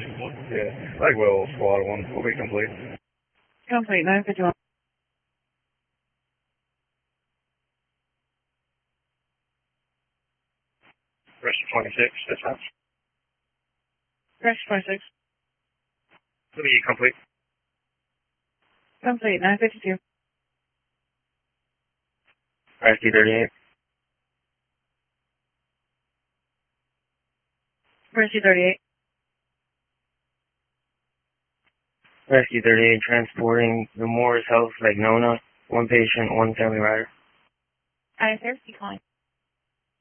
Yeah, like will squad 1 will be complete. Complete, 951. Rest 26, dispatch. Rest 26. Will be complete. Complete, 952. Rescue 38. Rescue 38. Rescue 38 transporting the Morris Health Magnona. 1 patient, 1 family rider. I have therapy calling.